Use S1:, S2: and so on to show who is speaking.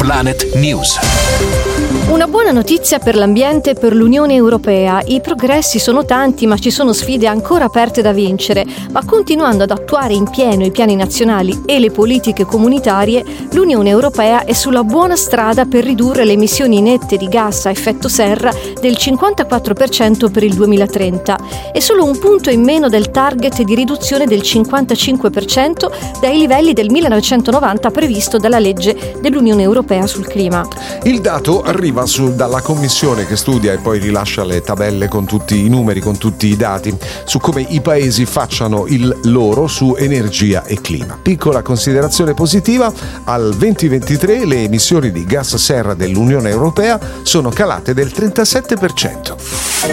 S1: Planet News.
S2: Una buona notizia per l'ambiente e per l'Unione Europea. I progressi sono tanti, ma ci sono sfide ancora aperte da vincere. Ma continuando ad attuare in pieno i piani nazionali e le politiche comunitarie, l'Unione Europea è sulla buona strada per ridurre le emissioni nette di gas a effetto serra del 54% per il 2030 e solo un punto in meno del target di riduzione del 55% dai livelli del 1990 previsto dalla legge dell'Unione Europea sul clima.
S3: Il dato arriva dalla Commissione che studia e poi rilascia le tabelle con tutti i numeri, con tutti i dati su come i paesi facciano il loro su energia e clima. Piccola considerazione positiva: al 2023 le emissioni di gas serra dell'Unione Europea sono calate del 37%.